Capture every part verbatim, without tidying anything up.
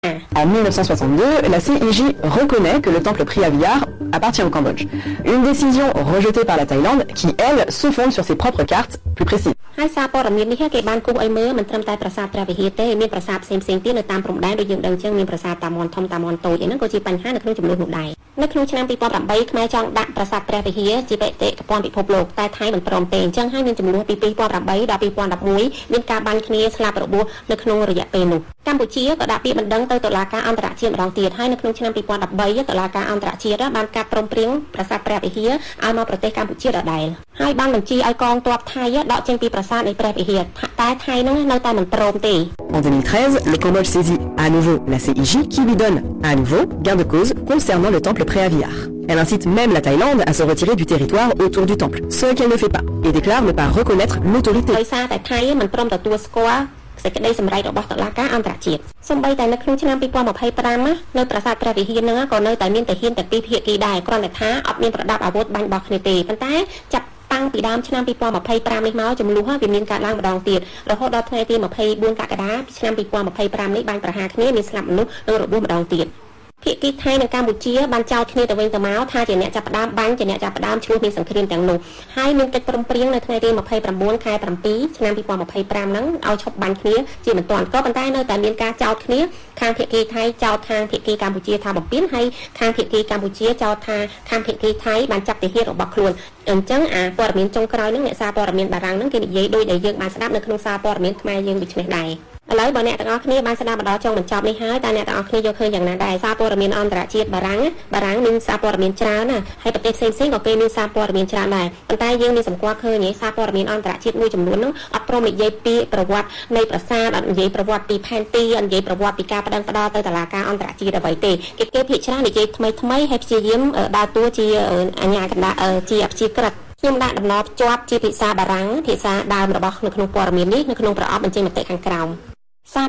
En mille neuf cent soixante-deux, la C I J reconnaît que le temple Preah appartient au Cambodge. Une décision rejetée par la Thaïlande qui, elle, se fonde sur ses propres cartes plus précises. ហើយសារព័ត៌មាននេះគេបានគូសឲ្យមើលមិនត្រឹមតែប្រាសាទព្រះវិហារទេមានប្រាសាទផ្សេងៗទៀតនៅតាមព្រំដែនដូចយើងដឹងចឹងមានប្រាសាទតាមាន់ធំតាមាន់តូចហ្នឹងក៏ជាបញ្ហានៅក្នុងចំនួននោះដែរនៅក្នុងឆ្នាំ two thousand eight ខ្មែរចង់ដាក់ប្រាសាទព្រះវិហារជាបេតិកភណ្ឌពិភពលោកតែថៃមិនព្រមទេអញ្ចឹងហើយមានចំនួនពី two thousand eight ដល់ two thousand eleven មានការបាញ់គ្នាស្លាប់របួសនៅក្នុងរយៈពេលនោះកម្ពុជាក៏ដាក់ពាក្យបណ្ដឹងទៅតុលាការអន្តរជាតិម្ដងទៀតហើយនៅក្នុងឆ្នាំ two thousand thirteen តុលាការអន្តរជាតិបានកាត់ព្រមព្រៀងប្រាសាទព្រះវិហារឲ្យមកប្រទេសកម្ពុជាដដែលហើយបានបញ្ជាឲ្យកងទ័ពថៃដកចេញពីប្រាសាទនៃព្រះវិហារតែថៃហ្នឹងនៅតែមិនព្រមទេ En deux mille treize, le Cambodge saisit à nouveau la C I J qui lui donne à nouveau gain de cause concernant le temple Preah. Elle incite même la Thaïlande à se retirer du territoire autour du temple, ce qu'elle ne fait pas, et déclare ne pas reconnaître l'autorité. ដោយសារតែថៃមិនព្រមទទួលស្គាល់សេចក្តីសម្រេចរបស់តុលាការអន្តរជាតិសូម្បីតែនៅក្នុងឆ្នាំ two thousand twenty-five នៅប្រាសាទព្រះវិហារហ្នឹងក៏នៅតែមានទាហានទាំងពីរភាគីដែរគ្រាន់តែថាអត់មានប្រដាប់អាវុធបាញ់បោះគ្នាទេប៉ុន្តែចាប់តាំងពីដើមឆ្នាំ two thousand twenty-five នេះមកចំនួនវាមានការឡើងម្ដងទៀតរហូតដល់ថ្ងៃទីtwenty-fourកក្កដាឆ្នាំ two thousand twenty-five នេះបានប្រហារគ្នាមានស្លាប់មនុស្សនិងរបួសម្ដងទៀតភាគីថៃនិងកម្ពុជាបានចោទគ្នាទៅវិញទៅមកថាជាអ្នកចាប់ផ្ដើមបាញ់ជាអ្នកចាប់ផ្ដើមឈ្លោះមានសង្គ្រាមទាំងនោះហើយមានកិច្ចព្រមព្រៀងនៅថ្ងៃទីtwenty-nineខែsevenឆ្នាំ two thousand twenty-five ហ្នឹងឲ្យឈប់បាញ់គ្នាជាមិនទាន់ក៏ប៉ុន្តែនៅតែមានការចោទគ្នាខាងភាគីថៃចោទខាងភាគីកម្ពុជាថាបំពានហើយខាងភាគីកម្ពុជាចោទថាខាងភាគីថៃបានចាប់ទាហានរបស់ខ្លួនអញ្ចឹងអាព័ត៌មានចុងក្រោយហ្នឹងអ្នកសារព័ត៌មានបារាំងហ្នឹងគេនិយាយដូចដែលយើងបានស្ដាប់នៅក្នុងសារព័ត៌មានខ្មែរយើងដូចនេះដែរឥឡូវបើអ្នកទាំងអស់គ្នាបានស្ដាប់មកដល់ចុងបញ្ចប់នេះហើយតើអ្នកទាំងអស់គ្នាយកឃើញយ៉ាងណាដែរសារព័ត៌មានអន្តរជាតិបារាំងបារាំងមានសារព័ត៌មានច្រើនណាហើយប្រទេសផ្សេងៗក៏គេមានសារព័ត៌មានច្រើនដែរប៉ុន្តែយើងមានសម្គាល់ឃើញឯសារព័ត៌មានអន្តរជាតិមួយចំនួនហ្នឹងអត់ព្រមនិយាយពីប្រវត្តិនៃប្រាសាទអត់និយាយប្រវត្តិពីផែនទីអត់និយាយប្រវត្តិពីការប្តឹងផ្តល់ទៅតុលាការអន្តរជាតិអ្វីទេគេគេភាគច្រើននិយាយថ្មីថ្មីហើយព្យាយាមដើរតួជាអាជ្ញាកណ្ដាលជាអព្យាក្រឹតខ្ញុំដាក់ដំណរភ្ជាប់ជាភាសាបារាំងភាសាដើមរបស់នៅក្នុងព័ត៌មាននេះនៅក្នុងប្រអប់បញ្ចេញមតិខាងក្រោមសារ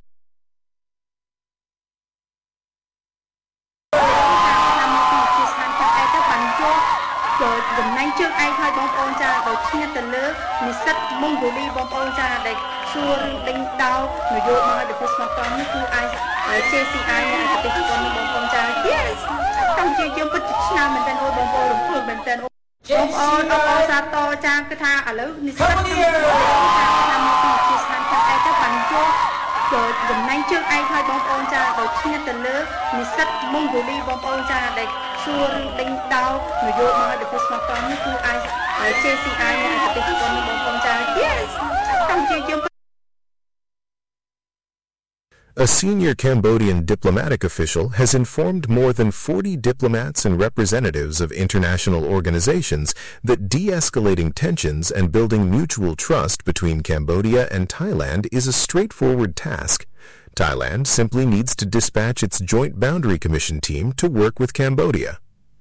តំណែងជើងឯកឲ្យបងប្អូនចាដោយឈ្នះទៅលើនិស្សិតម៉ុងហ្គូលីបងប្អូនចាដែលសួរដេញដោលនយោបាយដែលស្មោះត្រង់នេះគឺអាច J C I នៃប្រទេសគាត់បងប្អូនចា Yes តាំងជាយើងពិតជាឆ្នាំមែនតើបងប្អូនរំភើបមែនតើបងប្អូនអបអរសាទរចាគឺថាឥឡូវនិស្សិតតាមមកពីស្ថានភាពឯកទៅបានយកតំណែងជើងឯកឲ្យបងប្អូនចាដោយឈ្នះទៅលើនិស្សិតម៉ុងហ្គូលីបងប្អូនចាដែលសួរដេញដោលនយោបាយដែលស្មោះត្រង់នេះគឺអាច J C I នៃប្រទេសគាត់បងប្អូនចា Yes តាំងជាយើង A senior Cambodian diplomatic official has informed more than forty diplomats and representatives of international organizations that de-escalating tensions and building mutual trust between Cambodia and Thailand is a straightforward task. Thailand simply needs to dispatch its Joint Boundary Commission team to work with Cambodia.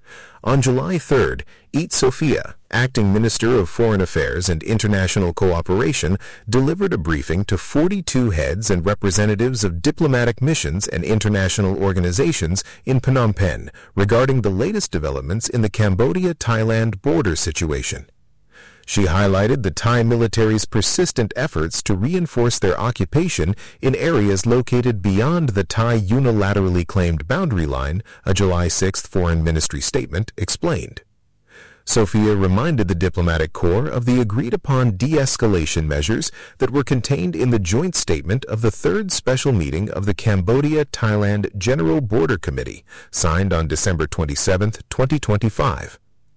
On July third, Eat Sophia, acting Minister of Foreign Affairs and International Cooperation, delivered a briefing to forty-two heads and representatives of diplomatic missions and international organizations in Phnom Penh regarding the latest developments in the Cambodia-Thailand border situation. She highlighted the Thai military's persistent efforts to reinforce their occupation in areas located beyond the Thai unilaterally claimed boundary line, a July sixth Foreign Ministry statement explained. Sophia reminded the diplomatic corps of the agreed-upon de-escalation measures that were contained in the joint statement of the third special meeting of the Cambodia-Thailand General Border Committee, signed on December twenty-seventh, twenty twenty-five.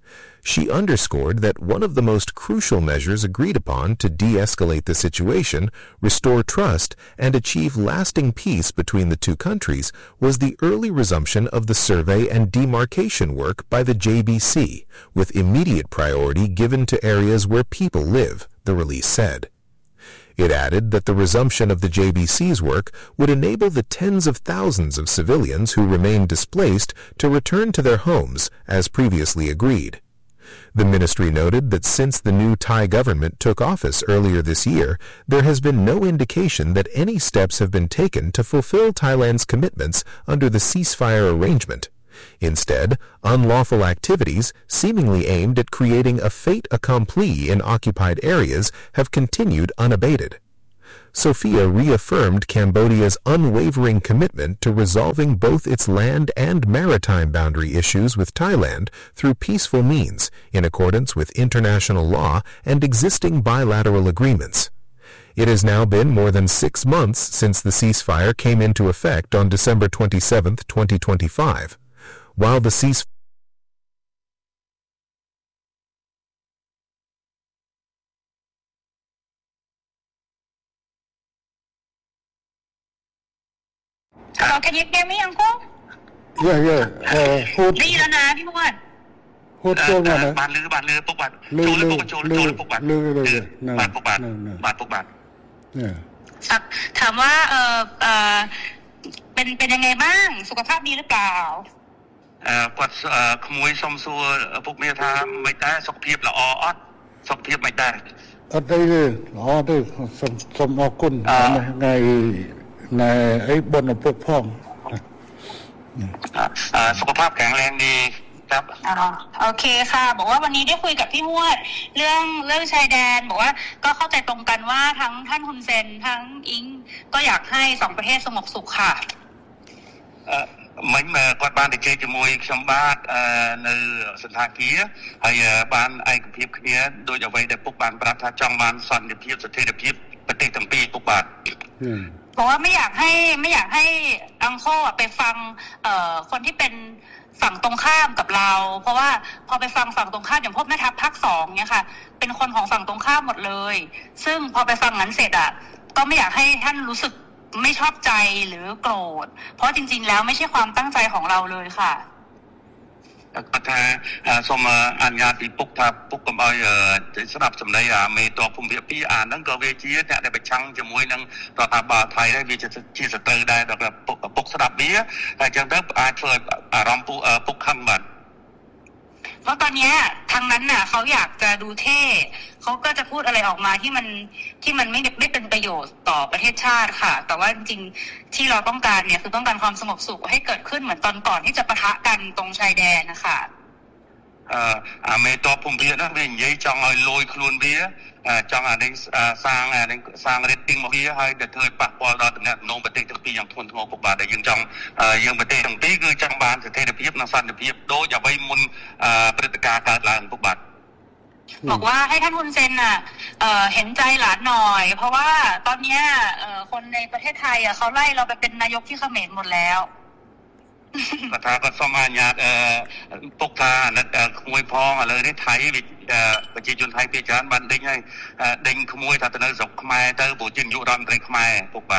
She underscored that one of the most crucial measures agreed upon to de-escalate the situation, restore trust, and achieve lasting peace between the two countries was the early resumption of the survey and demarcation work by the J B C, with immediate priority given to areas where people live, the release said. It added that the resumption of the J B C's work would enable the tens of thousands of civilians who remain displaced to return to their homes, as previously agreed. The ministry noted that since the new Thai government took office earlier this year, there has been no indication that any steps have been taken to fulfill Thailand's commitments under the ceasefire arrangement. Instead, unlawful activities, seemingly aimed at creating a fait accompli in occupied areas, have continued unabated. Sophia reaffirmed Cambodia's unwavering commitment to resolving both its land and maritime boundary issues with Thailand through peaceful means, in accordance with international law and existing bilateral agreements. It has now been more than six months since the ceasefire came into effect on December twenty-seventh, twenty twenty-five. While the ceasefire Hello, can you hear me, Uncle? Yeah, yeah. Uh, พูดได้ยินแล้วนะพี่มวดพูดโจ้มานะบานลือบานลือปุกบาทลือโจลืลืออปุกโจลืโจอลือปุกบาทลือเลยบาทปุกบาทบาทปุกบาทเนี่ยสักถามว่าเออเออเป็นเป็นยังไงบ้างสุขภาพดีหรือเปล่าเอ่อគាត់ក្មួយសុំសួរពុកមានថាមិនដែរសុខភាពល្អអត់សុខភាពមិនដែរអត់ទេល្អទេសូមសូមអរគុណថ្ងៃថ្ងៃអីបុណ្យឪពុកផងเอ่อสุขภาพแข็งแรงดีครับอ๋อโอเคค่ะบอกว่าวันนี้ได้คุยกับพี่มวดเรื่องเรื่องชายแดนบอกว่าก็เข้าใจตรงกันว่าทั้งท่านฮุนเซนทั้งอิงก็อยากให้สองประเทศสงบสุขค่ะเอ่อមិញគាត់បានទៅជែកជាមួយខ្ញុំបាទនៅសន្តាគារហើយបានឯកភាពគ្នាដោយអ្វីដែលពុកបានប្រាប់ថាចង់បានសន្តិភាពស្ថិរភាពប្រទេសទាំងពីរពុកបាទบอกว่าไม่อยากให้ไม่อยากให้อังโคไปฟังเอ่อคนที่เป็นฝั่งตรงข้ามกับเราเพราะว่าพอไปฟังฝั่งตรงข้ามอย่างพวกแม่ทัพภาคสองเนี่ยค่ะเป็นคนของฝั่งตรงข้ามหมดเลยซึ่งพอไปฟังนั้นเสร็จอ่ะก็ไม่อยากให้ท่านรู้สึกไม่ชอบใจหรือโกรธเพราะจริงๆแล้วไม่ใช่ความตั้งใจของเราเลยค่ะគាត់ថាសូមអនុញ្ញាតពីពុកថាពុកកុំឲ្យស្ដាប់សម្ដីអាមេតបភូមិភាគពីរអាហ្នឹងក៏វាជាអ្នកដែលប្រឆាំងជាមួយនឹងរដ្ឋាភិបាលថៃដែរវាជាជាសត្រូវដែរដល់ពុកពុកស្ដាប់វាហើយអញ្ចឹងទៅអាចធ្វើអារម្មណ៍ពុកពុកខឹងបាទเพราะตอนนี้ทางนั้นน่ะเขาอยากจะดูเท่เขาก็จะพูดอะไรออกมาที่มันที่มันไม่ไม่เป็นประโยชน์ต่อประเทศชาติค่ะแต่ว่าจริงๆที่เราต้องการเนี่ยคือต้องการความสงบสุขให้เกิดขึ้นเหมือนตอนก่อนที่จะปะทะกันตรงชายแดนนะคะអឺអាមេតបភូមិភាគហ្នឹងវានិយាយចង់ឲ្យលួយខ្លួនវាចង់អានេះសាងអានេះសាង rating មកវាហើយទៅធ្វើឲ្យប៉ះពាល់ដល់តំណែងក្នុងប្រទេសទាំងពីរយ៉ាងធ្ងន់ធ្ងរពុកបាទដែលយើងចង់យើងប្រទេសទាំងពីរគឺចង់បានស្ថិរភាពនិងសន្តិភាពដូចអ្វីមុនព្រឹត្តិការណ៍កើតឡើងពុកបាទบอกว่าให้ท่านฮุนเซนน่ะเอ่อเห็นใจหลานหน่อยเพราะว่าตอนนี้เอ่อคนในประเทศไทยอ่ะเขาไล่เราไปเป็นนายกที่เขมรหมดแล้วគាត់ថាគាត់សូមអនុញ្ញាតពុកថាអាណិតក្មួយផងឥឡូវនេះថៃប្រជាជនថៃភាគច្រើនបានដេញហើយដេញក្មួយថាទៅនៅស្រុកខ្មែរទៅព្រោះជានាយករដ្ឋមន្ត្រីខ្មែរពុកបាទ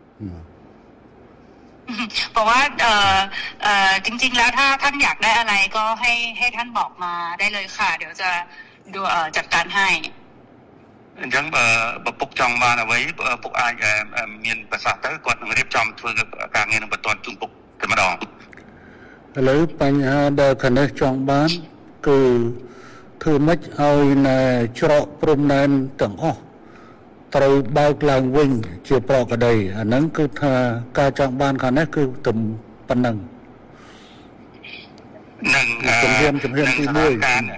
บอกว่าเอ่อเอ่อจริงๆแล้วถ้าท่านอยากได้อะไรก็ให้ให้ท่านบอกมาได้เลยค่ะเดี๋ยวจะดูเอ่อจัดการให้អញ្ចឹងបើពុកចង់បានអ្វីពុកអាចមានប្រសាសន៍ទៅគាត់នឹងរៀបចំធ្វើការងារនឹងបន្តជូនពុកតែម្ដងឥឡូវបញ្ហាដែលខាងនេះចង់បានគឺធ្វើម៉េចឲ្យនៅច្រកព្រំដែនទាំងអស់ត្រូវបើកឡើងវិញជាប្រក្រតីអាហ្នឹងគឺថាការចង់បានខាងនេះគឺទំប៉ុណ្ណឹងនឹងជំហានជំហានទីមួយ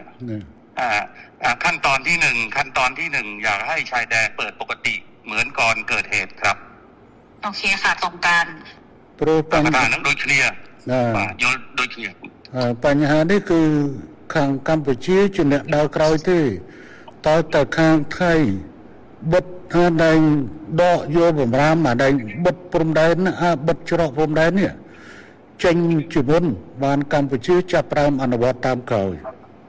ขั้นตอนที่หนึ่งขั้นตอนที่หนึ่งอยากให้ชายแดนเปิดปกติเหมือนก่อนเกิดเหตุครับโอเคค่ะตรงกันព្រោះបញ្ហាហ្នឹងដូចគ្នាបាទយល់ដូចគ្នាបញ្ហានេះគឺខាងកម្ពុជាជាអ្នកដើរក្រោយទេតើតើខាងថៃបិទថាដែងដកយកបំរាមអាដែងបិទព្រំដែនអាបិទច្រកព្រំដែននេះចេញជាមុនបានកម្ពុជាចាប់ផ្ដើមអនុវត្តតាមក្រោយ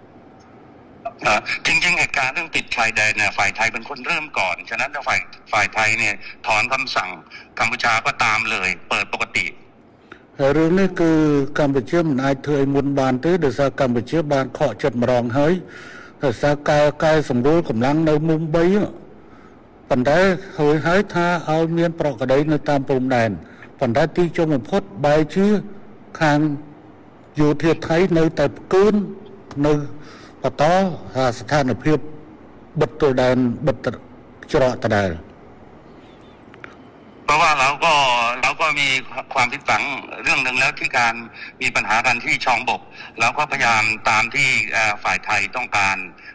จริงๆเหตุการณ์เรื่องปิดชายแดนเนี่ยฝ่ายไทยเป็นคนเริ่มก่อนฉะนั้นฝ่ายฝ่ายไทยเนี่ยถอนคำสั่งกัมพูชาก็ตามเลยเปิดปกติរឿងនេះគឺកម្ពុជាមិនអាចធ្វើឲ្យមុនបានទេដោយសារកម្ពុជាបានខកចិត្តម្ដងហើយដោយសារការកែសម្រួលកម្លាំងនៅមុំបីប៉ុន្តែហើយហើយថាឲ្យមានប្រក្រតីនៅតាមព្រំដែនប៉ុន្តែទីចុងបំផុតបែរជាខាងយោធាថៃនៅតែផ្គឿននៅបន្តស្ថានភាពបិទទល់ដែនបិទច្រកដដែលเพราะว่าเราก็เราก็มีความผิดหวังเรื่องนึงแล้วที่การมีปัญหากันที่ชองบกเราก็พยายามตามที่ฝ่ายไทยต้องการ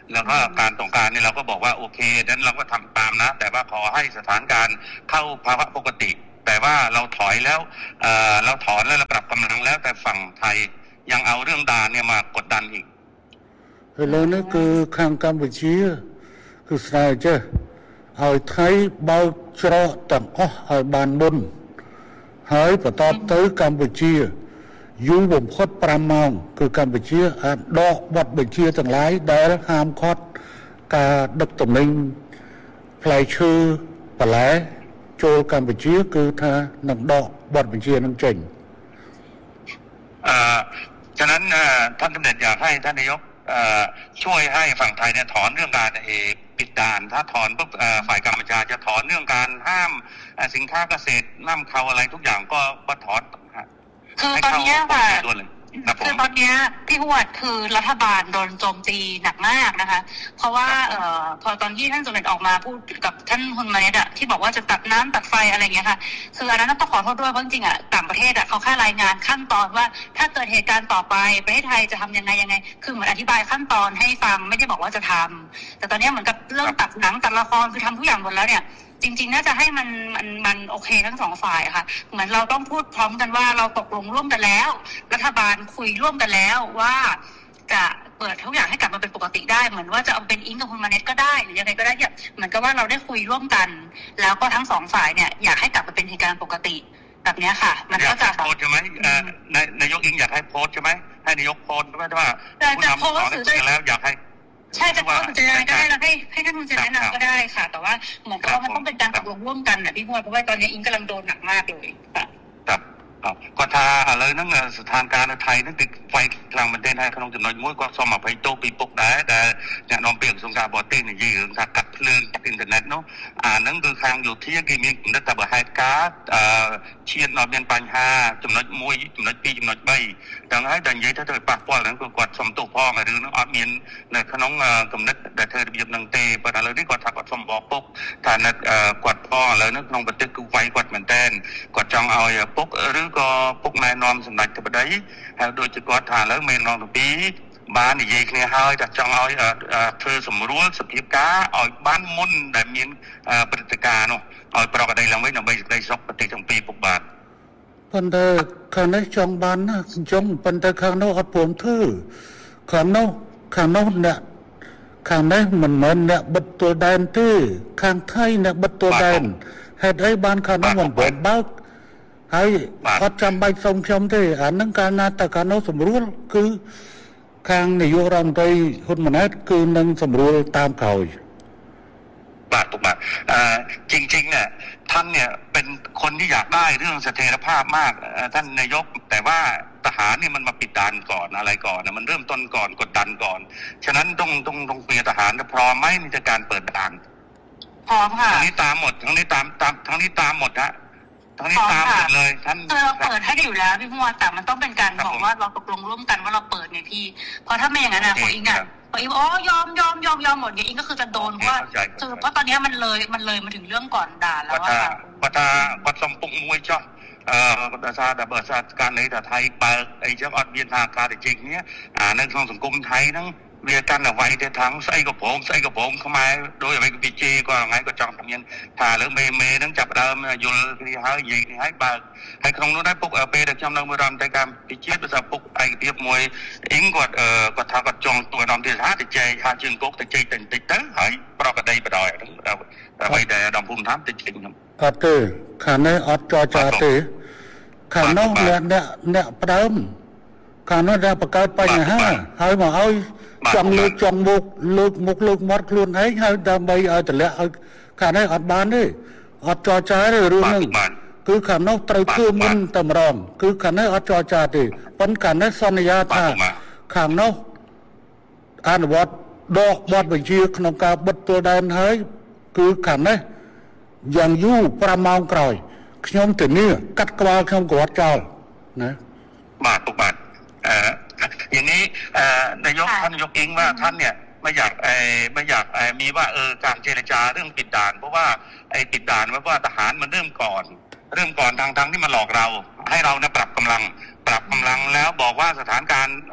แล้วก็การตรงการนี่เราก็บอกว่าโอเคนั้นเราก็ทำตามนะแต่ว่าขอให้สถานการณ์เข้าภาวะปกติแต่ว่าเราถอยแล้วเอ่อเราถอนแล้วเราปรับกำลังแล้วแต่ฝั่งไทยยังเอาเรื่องด่านเนี่ยมากดดันอีกแล้วนี่คือข้างกัมพูชีคือสไตล์เจ้าឲ្យថៃបើកច្រកទាំងអស់ឲ្យបានមុនហើយបន្តទៅកម្ពុជាយូរបំផុតfiveម៉ោងគឺកម្ពុជាអាចដកបទបញ្ជាទាំងឡាយដែលហាមឃាត់ការដឹកទំនិញផ្លែឈើបន្លែចូលកម្ពុជាគឺថានឹងដកបទបញ្ជានឹងចេញអឺฉะนั้นท่านสมเด็จอยากให้ท่านนายกช่วยให้ฝั่งไทยเนี่ยถอนเรื่องการปิดด่านถ้าถอนปุ๊บฝ่ายกัมพูชาจะถอนเรื่องการห้ามสินค้าเกษตรนำเข้าอะไรทุกอย่างก็ก็ถอนคือตอนนี้ค่ะคือตอนนี้พี่หวดคือรัฐบาลโดนโจมตีหนักมากนะคะเพราะว่าเอ่อพอตอนที่ท่านสมเด็จออกมาพูดกับท่านฮุนมาเนตอะที่บอกว่าจะตัดน้ำตัดไฟอะไรอย่างเงี้ยค่ะคืออันนั้นต้องขอโทษด้วยเพราะจริงๆอะต่างประเทศอะเขาแค่รายงานขั้นตอนว่าถ้าเกิดเหตุการณ์ต่อไปประเทศไทยจะทำยังไงยังไงคือเหมือนอธิบายขั้นตอนให้ฟังไม่ได้บอกว่าจะทำแต่ตอนนี้เหมือนกับเรื่องตัดหนังตัดละครคือทำทุกอย่างหมดแล้วเนี่ยจริงๆน่าจะให้มันมันมันโอเคทั้งสองฝ่ายค่ะเหมือนเราต้องพูดพร้อมกันว่าเราตกลงร่วมกันแล้วรัฐบาลคุยร่วมกันแล้วว่าจะเปิดทุกอย่างให้กลับมาเป็นปกติได้เหมือนว่าจะเอาเป็นอิงกับคุณมาเน็ตก็ได้หรือยังไงก็ได้เนี่ยเหมือนกับว่าเราได้คุยร่วมกันแล้วก็ทั้งสองฝ่ายเนี่ยอยากให้กลับมาเป็นเหตุการณ์ปกติแบบนี้ค่ะมันก็จะโพสใช่ไหมนายกอิงอยากให้โพสใช่ไหมให้นายกโพสไม่ใช่ว่าผู้นำของแล้วอยากให้ใช่จะพูดจะยังไงก็ได้แล้วให้ให้ท่านผู้จะแนะนำก็ได้ค่ะแต่ว่าเหมือนกับว่ามันต้องเป็นการตกลงร่วมกันนะพี่พวดเพราะว่าตอนนี้อิงกำลังโดนหนักมากเลยค่ะครับก็ถ้าเลยนั่งสถานการณ์ไทยนั่งติดไฟกลางประเทศไทยขนมจุดน้อยมุ้ยก็สมัครไปโตปีปกได้แต่เนี่ยน้องเปลี่ยนสงครามบอตี้เนี่ยยืนจากกัดเพลิงจากอินเทอร์เน็ตเนาะอ่านั่งคือทางอยู่ที่ยังมีกลุ่มนักตบะไฮการ์ดเชียร์นอร์เบียนปัญหาจุดน้อยมุ้ยจุดน้อยปีจุดน้อยใบดังนั้นดังยัยถ้าเธอปากป้อนนั่นก็กดสมตัวพ่อหรือน้องออดเมียนในขนมกลุ่มนักแต่เธอเบียบนังเตะปัญหาเลยที่กดทักกดสมบอกปกฐานนักกดพ่อแล้วนักน้องบันทึกคือไฟกดเหมือนเต้นกดจังเอาปกหรือก็ปกนายนอมสำนักจะไปได้โดยจะกอดฐานแล้วเมนนองตัวปีบ้านใหญ่เนี่ยให้จัดจังเอาเธอสมรู้สกิปก้าเอาบ้านมุ่นแต่มีปฏิการเนาะเอาปลอกระไดลงไว้หน่อยไปได้ซอกปฏิจงปีปกบาทปันเดข้างในจองบ้านนะจงปันเดข้างนอกอัดผมทื่อข้างนอกข้างนอกเนี่ยข้างในมันเหมือนเนี่ยบัดตัวแดนที่ข้างไทยเนี่ยบัดตัวแดนเหตุไอ้บ้านข้างนอกมันเปิดบ้าហើយអត់ចាំបាច់សុំខ្ញុំទេអានឹងកាលណាតើកាលនោះសម្រួលគឺខាងនាយករដ្ឋមន្ត្រីហ៊ុនម៉ាណែតគឺនឹងសម្រួលតាមក្រោយបាទถูกបាទจริงๆเนี่ยท่านเนี่ยเป็นคนที่อยากได้เรื่องเสถียรภาพมากท่านนายกแต่ว่าทหารเนี่ยมันมาปิดด่านก่อนอะไรก่อนนะมันเริ่มต้นก่อนกดดันก่อนฉะนั้นต้องต้องต้องคุยกับทหารพร้อมไหมในการเปิดด่านพร้อมค่ะทั้งนี้ตามหมดทั้งนี้ตามตามทั้งนี้ตามหมดฮะทั้งนี้ตามหมดเลยท่านคือเราเปิดให้อยู่แล้วพี่พวดแต่มันต้องเป็นการบอกว่าเราตกลงร่วมกันว่าเราเปิดไงพี่เพราะถ้าไม่อย่างนั้นนะพออิงอ่ะพออิงอ๋อยอมยอมยอมยอมหมดเนี่ยอิงก็คือจะโดนเพราะว่าคือเพราะตอนนี้มันเลยมันเลยมาถึงเรื่องก่อนด่าแล้วว่าปัตตาปัตสมปุงมวยจ้ะเอ่อปัตตาซาแต่เบิดซาการในแต่ไทยเปิดไอ้เจ้าอดเบียนทางการแต่จริงเนี้ยอ่าในทางสังคมไทยทั้งเวียกันเอาไว้ในทางใส่กระผมใส่กระผมเข้ามาโดยไปกับปีจีก็ไงก็จังทำยันถ่าหรือเมย์เมย์นั่งจับเดิมยุลที่หายยิงให้บาดให้คงนู้นได้ปุ๊กเอเปย์แต่จำนำมือรำแต่การปีจีภาษาปุ๊กไอเดียบมวยอิงกดเอ่อกดทางกดจงตัวนำที่หาติเจหาจึงกุ๊กติเจติติเต๋อหายปลอกกระไดไปดอยเราไปแต่ดำพุ่มท้ำติจริงครับอัดเตอขันในอัดจอจ่าเตอขันน้องเนี่ยเนี่ยเนี่ยปรามขันน้องเนี่ยประกาศไปเนี่ยฮะหายมาเอาจงเลือกจงมุกเลือกมุกเลือกมัดคลุนให้ให้ดำใบเอาแต่ละเอาขันให้อัดบานดิอัดจอจ่าเลยรู้นึงคือขันน้องไตรคือมันตำรองคือขันให้อัดจอจ่าดิปันขันให้สัญญาท่าขันน้องอ่านวัดดอกวัดไปชี้ขนมกาบัดตัวแดนให้คือขันให้อย่างยู่ประมาณกลอยขยมแต่นี่กัดกวาขยมกวาดเจ้านะบาทตุกบาทอย่างนี้นายกท่านนายกอิงว่าท่านเนี่ยไม่อยากไม่อยากมีว่าเออการเจรจาเรื่องปิดด่านเพราะว่าไอ้ปิดด่านเพราะว่าทหารมันเริ่มก่อนเริ่มก่อนทางทางที่มันหลอกเราให้เราเนี่ยปรับกำลังปรับกำลังแล้วบอกว่าสถานการณ์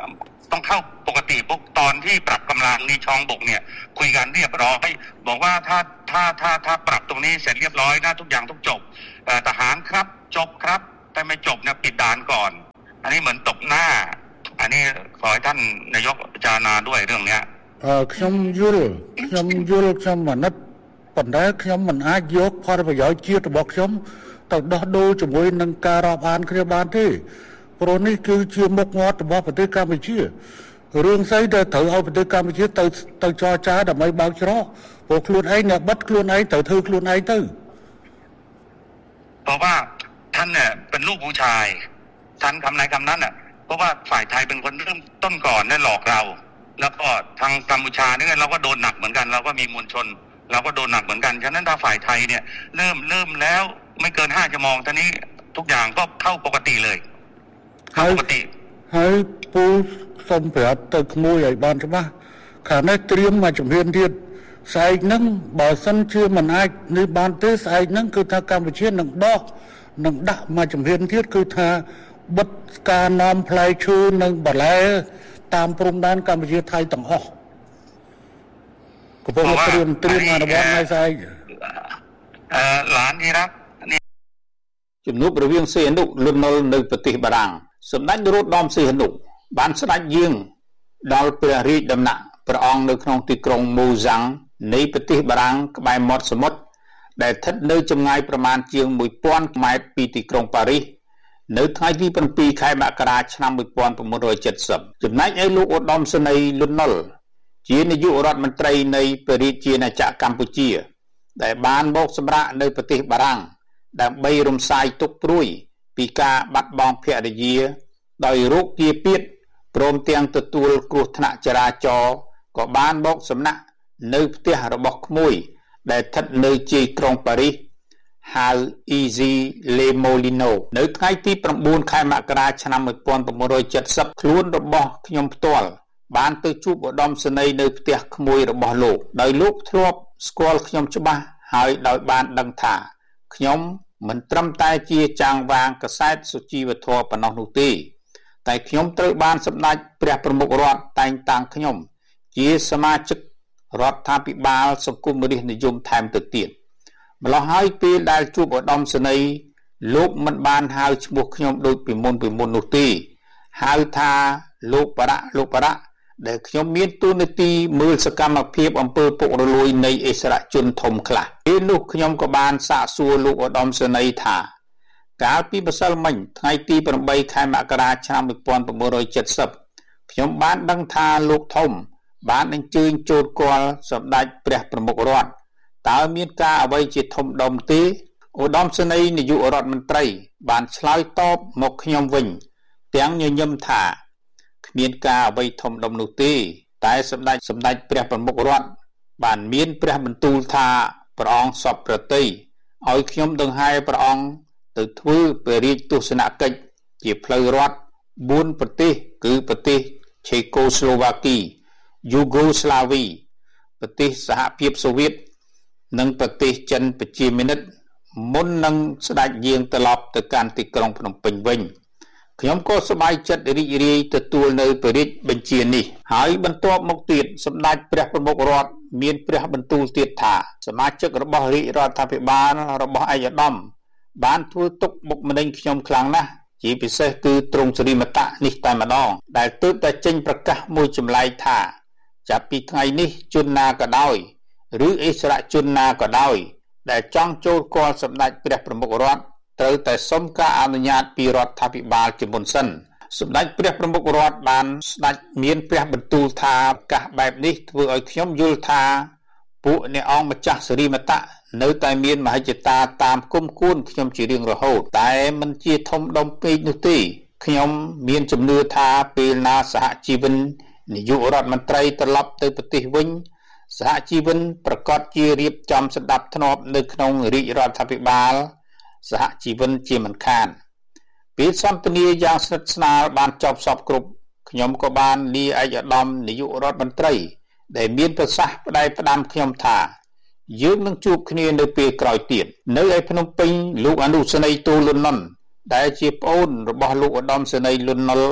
ต้องเข้าปกติปุ๊บตอนที่ปรับกำลังนี่ช่องบกเนี่ยคุยกันเรียบร้อยบอกว่าถ้าถ้าถ้าถ้าปรับตรงนี้เสร็จเรียบร้อยนะทุกอย่างต้องจบทหารครับจบครับแต่ไม่จบเนี่ยปิดด่านก่อนอันนี้เหมือนตบหน้าอันนี้ขอให้ท่านนายกพิจารณาด้วยเรื่องเนี้ยเอ่อខ្ញុំយល់ខ្ញុំយល់ខ្ញុំអាណិតប៉ុន្តែខ្ញុំមិនអាចយកផលប្រយោជន៍ជាតិរបស់ខ្ញុំទៅដោះដូរជាមួយនឹងការរាប់អានគ្នាបានទេព្រោះនេះគឺជាមុខមាត់របស់ប្រទេសកម្ពុជារឿងស្អីដែលត្រូវឲ្យប្រទេសកម្ពុជាទៅទៅចរចាដើម្បីបើកច្រកព្រោះខ្លួនឯងអ្នកបិទខ្លួនឯងត្រូវធ្វើខ្លួនឯងទៅเพราะว่าท่านเนี่ยเป็นลูกผู้ชายท่านคำไหนคำนั้นน่ะเพราะว่าฝ่ายไทยเป็นคนเริ่มต้นก่อนได้หลอกเราแล้วก็ทางกัมพูชาเนี่ยเราก็โดนหนักเหมือนกันเราก็มีมวลชนเราก็โดนหนักเหมือนกันฉะนั้นถ้าฝ่ายไทยเนี่ยเริ่มเริ่มแล้วไม่เกินห้าชั่วโมงตอนนี้ทุกอย่างก็เข้าปกติเลยเข้าปกติហើយពូសូមប្រាប់ទៅក្មួយឲ្យបានច្បាស់ខាងនេះត្រៀមមកជំហានទៀតស្អែកហ្នឹងបើសិនជាមិនអាចនេះបានទេស្អែកហ្នឹងគឺថាកម្ពុជានឹងដកនឹងដាក់មកជំហានទៀតគឺថាបិទការនាំផ្លែឈើនិងបន្លែតាមព្រំដែនកម្ពុជាថៃទាំងអស់កំពុងត្រៀមត្រៀមអនុវត្តនៅស្អែកអឺឡានអ៊ីរ៉ាក់នេះជំនួបរវាងសីហនុលន់នល់នៅប្រទេសបារាំងសម្ដេចនរោត្តមសីហនុបានស្ដេចយាងដល់ព្រះរាជដំណាក់ព្រះអង្គនៅក្នុងទីក្រុងម៉ូហ្សាំងនៃប្រទេសបារាំងក្បែរមាត់សមុទ្រដែលស្ថិតនៅចម្ងាយប្រមាណជាងមួយពាន់ម៉ែត្រពីទីក្រុងប៉ារីសនៅថ្ងៃទីប្រាំពីរខែមករាឆ្នាំmột nghìn chín trăm七mươiចំណែកឯលោកឧត្តមសេនីយ៍លន់នល់ជានាយករដ្ឋមន្ត្រីនៃព្រះរាជាណាចក្រកម្ពុជាដែលបានមកសម្រាកនៅប្រទេសបារាំងដើម្បីរំសាយទុក្ខព្រួយពីការបាត់បង់ភរិយាដោយរោគគាពៀតព្រមទាំងទទួលគ្រោះថ្នាក់ចរាចរណ៍ក៏បានមកសំណាក់នៅផ្ទះរបស់ក្មួយដែលស្ថិតនៅជាយក្រុងប៉ារីសហៅ Easy Le Molino នៅថ្ងៃទីប្រាំបួនខែមករាឆ្នាំmột nghìn chín trăm七mươiខ្លួនរបស់ខ្ញុំផ្ទាល់បានទៅជួបឧត្តមសេនីយ៍នៅផ្ទះក្មួយរបស់លោកដោយលោកធ្លាប់ស្គាល់ខ្ញុំច្បាស់ហើយដោយបានដឹងថាខ្ញុំមិនត្រឹមតែជាចាងវាងកាសែតសុជីវធម៌ប៉ុណ្ណោះនោះទេតែខ្ញុំត្រូវបានសម្ដេចព្រះប្រមុខរដ្ឋតែងតាំងខ្ញុំជាសមាជិករដ្ឋាភិបាលសង្គមរាស្ត្រនិយមថែមទៅទៀតម្ល៉េះហើយពេលដែលជួបឧត្តមសេនីយ៍លោកមិនបានហៅឈ្មោះខ្ញុំដូចពីមុនពីមុននោះទេហៅថាលោកបរៈលោកបរៈដែលខ្ញុំមានតួនាទីមើលសកម្មភាពអំពើពុករលួយនៃអិសរាជជនធំខ្លះពេលនោះខ្ញុំក៏បានសាកសួរលោកឧត្តមសេនីយ៍ថាកាលពីម្សិលមិញថ្ងៃទីប្រាំបីខែមករាឆ្នាំmột nghìn chín trăm七mươiខ្ញុំបានដឹងថាលោកធំបានអញ្ជើញចូលគាល់សម្ដេចព្រះប្រមុខរដ្ឋតើមានការអ្វីជាធំដុំទេឧត្តមសេនីយ៍នាយករដ្ឋមន្ត្រីបានឆ្លើយតបមកខ្ញុំវិញទាំងញញឹមថាគ្មានការអ្វីធំដុំនោះទេតែសម្ដេចសម្ដេចព្រះប្រមុខរដ្ឋបានមានព្រះបន្ទូលថាព្រះអង្គសពប្រតិឲ្យខ្ញុំដង្ហែព្រះអង្គទៅធ្វើព្រះរាជទស្សនកិច្ចជាផ្លូវរដ្ឋបួនប្រទេសគឺប្រទេសឆេកូស្លូវ៉ាគីយូហ្គោស្លាវីប្រទេសសហភាពសូវៀតនិងប្រទេសចិនប្រជាមានិតមុននឹងស្ដេចយាងត្រឡប់ទៅកាន់ទីក្រុងភ្នំពេញវិញខ្ញុំក៏សប្បាយចិត្តរីករាយទទួលនៅព្រះរាជបញ្ជានេះហើយបន្ទាប់មកទៀតសម្ដេចព្រះប្រមុខរដ្ឋមានព្រះបន្ទូលទៀតថាសមាជិករបស់រាជរដ្ឋាភិបាលរបស់ឯកឧត្តមបានធ្វើទុកបុកម្នេញខ្ញុំខ្លាំងណាស់ជាពិសេសគឺទ្រង់សិរិមតៈនេះតែម្ដងដែលទើបតែចេញប្រកាសមួយចម្លែកថាចាប់ពីថ្ងៃនេះជនណាក៏ដោយឬអិសរាជជនណាក៏ដោយដែលចង់ចូលគាល់សម្ដេចព្រះប្រមុខរដ្ឋត្រូវតែសុំការអនុញ្ញាតពីរដ្ឋាភិបាលជាមុនសិនសម្ដេចព្រះប្រមុខរដ្ឋបានស្ដេចមានព្រះបន្ទូលថាប្រកាសបែបនេះធ្វើឲ្យខ្ញុំយល់ថាពួកអ្នកអង្គម្ចាស់សិរិមតៈនៅតែមានមហិច្ឆតាតាមគុំគួនខ្ញុំជារៀងរហូតតែមិនជាធំដុំពេកនោះទេខ្ញុំមានជំនឿថាពេលណាសហជីវិននាយករដ្ឋមន្ត្រីត្រឡប់ទៅប្រទេសវិញសហជីវិនប្រកាសជារៀបចំស្ដាប់ធ្នាប់នៅក្នុងរាជរដ្ឋាភិបាលសហជីវិនជាមិនខានពេលសន្ទនាយ៉ាងស្និទ្ធស្នាលបានចប់សពគ្រប់ខ្ញុំក៏បានលាឯកឧត្តមនាយករដ្ឋមន្ត្រីដែលមានប្រសាសន៍ផ្ដាយផ្ដាំខ្ញុំថាយើងនឹងជួបគ្នានៅពេលក្រោយទៀតនៅឯភ្នំពេញលោកអនុសេនីយ៍ទូលន់នល់ដែលជាប្អូនរបស់លោកឧត្តមសេនីយ៍លន់នល់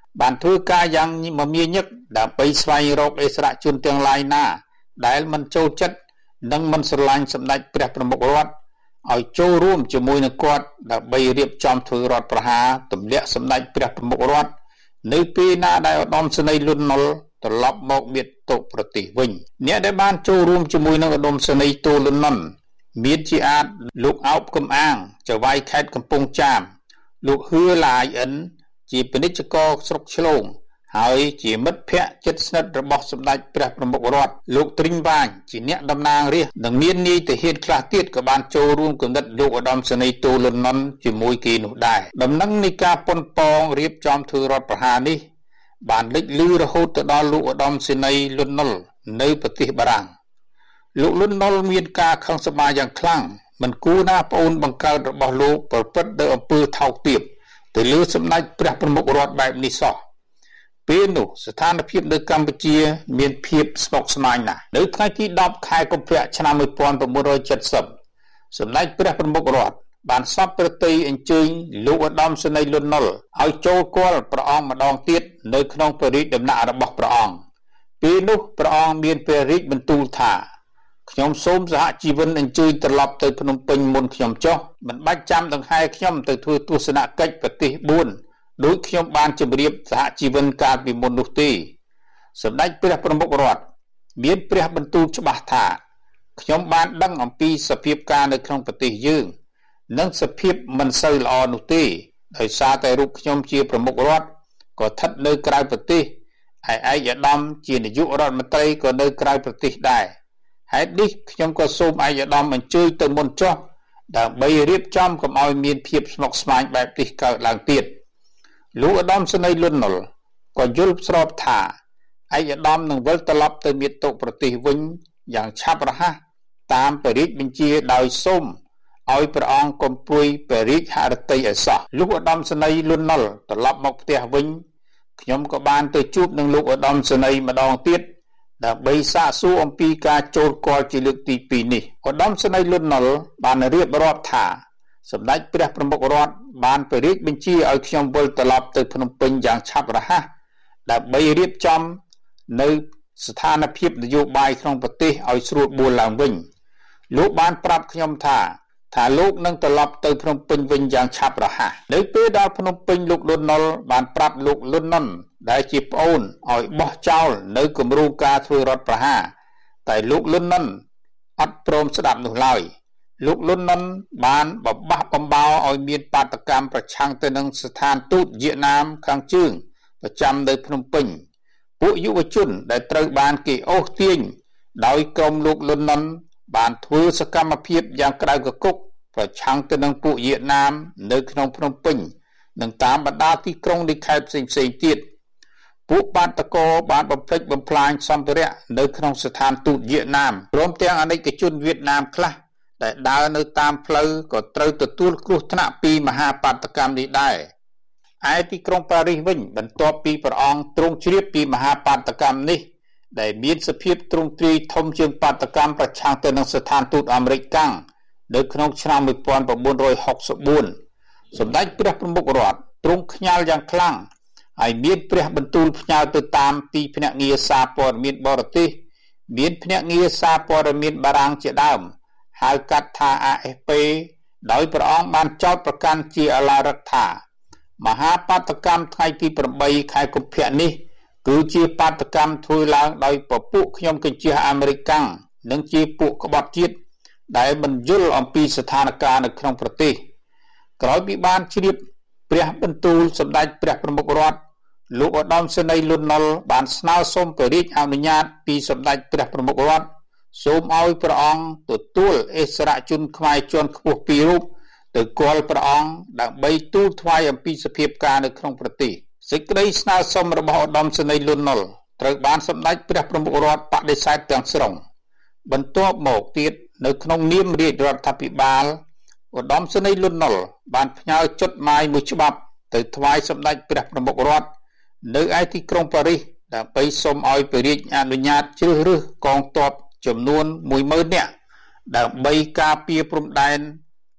បានធ្វើការយ៉ាងមមាញឹកដើម្បីស្វែងរកអិសរាជជនទាំងឡាយណាដែលមិនចូលចិត្តនិងមិនស្រឡាញ់សម្ដេចព្រះប្រមុខរដ្ឋឲ្យចូលរួមជាមួយនឹងគាត់ដើម្បីរៀបចំធ្វើរដ្ឋប្រហារទម្លាក់សម្ដេចព្រះប្រមុខរដ្ឋនៅពេលណាដែលឧត្តមសេនីយ៍លន់នល់ត្រឡប់មកមាតុប្រទេសវិញអ្នកដែលបានចូលរួមជាមួយនឹងឧត្តមសេនីយ៍តូលន់នល់មានជាអាចលោកអោបកំអាងចៅហ្វាយខេត្តកំពង់ចាមលោកហឿឡាយអិនជាពាណិជ្ជករស្រុកឆ្លងហើយជាមិត្តភក្តិជិតស្និទ្ធរបស់សម្ដេចព្រះប្រមុខរដ្ឋលោកទ្រីងវាញជាអ្នកតំណាងរាស្ត្រនិងមាននាយទាហានខ្លះទៀតក៏បានចូលរួមគំនិតលោកឧត្តមសេនីយ៍តូលន់នល់ជាមួយគេនោះដែរដំណឹងនៃការប៉ុនប៉ងរៀបចំធ្វើរដ្ឋប្រហារនេះបានលេចលឺរហូតទៅដល់លោកឧត្តមសេនីយ៍លន់នល់នៅប្រទេសបារាំងលោកលន់នល់មានការខឹងសម្បារយ៉ាងខ្លាំងមិនគួរណាប្អូនបង្កើតរបស់លោកប្រព្រឹត្តទៅអំពើថោកទាបទៅលើសម្ដេចព្រះប្រមុខរដ្ឋបែបនេះសោះពេលនោះស្ថានភាពនៅកម្ពុជាមានភាពស្មុគស្មាញណាស់នៅថ្ងៃទីដប់ខែកុម្ភៈឆ្នាំmột nghìn chín trăm七mươiសម្ដេចព្រះប្រមុខរដ្ឋបានសពប្រតិអញ្ជើញលោកឧត្តមសេនីយ៍លន់នល់ឲ្យចូលគាល់ព្រះអង្គម្ដងទៀតនៅក្នុងព្រះរាជដំណាក់របស់ព្រះអង្គពេលនោះព្រះអង្គមានព្រះរាជបន្ទូលថាខ្ញុំសូមសហជីវិនអញ្ជើញត្រឡប់ទៅភ្នំពេញមុនខ្ញុំចុះមិនបាច់ចាំដង្ហែខ្ញុំទៅធ្វើទស្សនកិច្ចប្រទេសបួនដោយខ្ញុំបានជម្រាបសហជីវិនកាលពីមុននោះទេសម្ដេចព្រះប្រមុខរដ្ឋមានព្រះបន្ទូលច្បាស់ថាខ្ញុំបានដឹងអំពីសភាពការនៅក្នុងប្រទេសយើងនិងសភាពមិនសូវល្អនោះទេដោយសារតែរូបខ្ញុំជាប្រមុខរដ្ឋក៏ស្ថិតនៅក្រៅប្រទេសហើយឯកឧត្តមជានាយករដ្ឋមន្ត្រីក៏នៅក្រៅប្រទេសដែរហេតុនេះខ្ញុំក៏សូមឯកឧត្តមអញ្ជើញទៅមុនចុះដើម្បីរៀបចំកុំឲ្យមានភាពស្មុគស្មាញបែបនេះកើតឡើងទៀតលោកឧត្តមសេនីយ៍លន់នល់ក៏យល់ស្របថាឯកឧត្តមនឹងវិលត្រឡប់ទៅមាតុប្រទេសវិញយ៉ាងឆាប់រហ័សតាមព្រះរាជបញ្ជាដោយសូមឲ្យព្រះអង្គគំព្រួយព្រះរាជហឫទ័យឲ្យសោះលោកឧត្តមសេនីយ៍លន់នល់ត្រឡប់មកផ្ទះវិញខ្ញុំក៏បានទៅជួបនឹងលោកឧត្តមសេនីយ៍ម្ដងទៀតដើម្បីសាកសួរអំពីការចូលគាល់ជាលើកទីពីរនេះឧត្តមសេនីយ៍លន់នល់បានរៀបរាប់ថាសម្ដេចព្រះប្រមុខរដ្ឋបានព្រះរាជបញ្ជាឲ្យខ្ញុំវិលត្រឡប់ទៅភ្នំពេញយ៉ាងឆាប់រហ័សដើម្បីរៀបចំនៅស្ថានភាពនយោបាយក្នុងប្រទេសឲ្យស្រួលបួលឡើងវិញលោកបានប្រាប់ខ្ញុំថាថាលោកនឹងត្រឡប់ទៅភ្នំពេញវិញយ៉ាងឆាប់រហ័សនៅពេលដល់ភ្នំពេញលោកលន់នល់បានប្រាប់លោកលន់នល់ដែលជាប្អូនឲ្យបោះចោលនៅគម្រោងការធ្វើរដ្ឋប្រហារតែលោកលន់នល់អត់ព្រមស្ដាប់នោះឡើយលោកលន់នល់បានបបះបំបោឲ្យមានបាតកម្មប្រឆាំងទៅនឹងស្ថានទូតវៀតណាមខាងជើងប្រចាំនៅភ្នំពេញពួកយុវជនដែលត្រូវបានគេអូសទាញដោយក្រុមលោកលន់នល់បានធ្វើសកម្មភាពយ៉ាងក្តៅគគុកប្រឆាំងទៅនឹងពួកវៀតណាមនៅក្នុងភ្នំពេញនិងតាមបណ្ដាទីក្រុងនៃខេត្តផ្សេងៗទៀតពួកបាតកោបានបំផ្លិចបំផ្លាញសម្ភារៈនៅក្នុងស្ថានទូតវៀតណាមព្រមទាំងអនេកជនវៀតណាមខ្លះដែលដើរនៅតាមផ្លូវក៏ត្រូវទទួលគ្រោះថ្នាក់ពីមហាបាតកម្មនេះដែរឯទីក្រុងប៉ារីសវិញបន្ទាប់ពីព្រះអង្គទ្រង់ជ្រាបពីមហាបាតកម្មនេះដែលមានសភាពទ្រង់ទ្រាយធំជាងបាតកម្មប្រឆាំងទៅនឹងស្ថានទូតអាមេរិកកាំងនៅក្នុងឆ្នាំmột nghìn chín trăm sáu mươi tưសម្ដេចព្រះប្រមុខរដ្ឋទ្រង់ខ្ញាល់យ៉ាងខ្លាំងហើយមានព្រះបន្ទូលផ្ញើទៅតាមទីភ្នាក់ងារសារព័ត៌មានបរទេសមានភ្នាក់ងារសារព័ត៌មានបារាំងជាដើមហៅកាត់ថា A F P ដោយព្រះអង្គបានចោទប្រកាន់ជាអឡារឹកថាមហាបាតកម្មថ្ងៃទីeightខែកុម្ភៈនេះគឺជាបាតកម្មធ្វើឡើងដោយពពួកខ្ញុំកញ្ជះអាមេរិកកាំងនិងជាពួកក្បត់ជាតិដែលមិនយល់អំពីស្ថានភាពនៅក្នុងប្រទេសក្រោយពីបានជ្រាបព្រះបន្ទូលសម្ដេចព្រះប្រមុខរដ្ឋលោកឧត្តមសេនីយ៍លន់នល់បានស្នើសុំព្រះរាជអនុញ្ញាតពីសម្ដេចព្រះប្រមុខរដ្ឋសូមឲ្យព្រះអង្គទទួលអិសរាជជនខ្មែរជាន់ខ្ពស់ពីររូបទៅគាល់ព្រះអង្គដើម្បីទូលថ្វាយអំពីសភាពការនៅក្នុងប្រទេសសេចក្តីស្នើសុំរបស់ឧត្តមសេនីយ៍លន់នល់ត្រូវបានសម្ដេចព្រះប្រមុខរដ្ឋបដិសេធទាំងស្រុងបន្ទាប់មកទៀតនៅក្នុងនាមរាជរដ្ឋាភិបាលឧត្តមសេនីយ៍លន់នល់បានផ្ញើចดหมายមួយច្បាប់ទៅថ្វាយសម្ដេចព្រះប្រមុខរដ្ឋនៅឯទីក្រុងប៉ារីសដើម្បីសូមឲ្យព្រះរាជអនុញ្ញាតជ្រើសរើសកងទ័ពចំនួនមួយម៉ឺននាក់ដើម្បីការពារព្រំដែន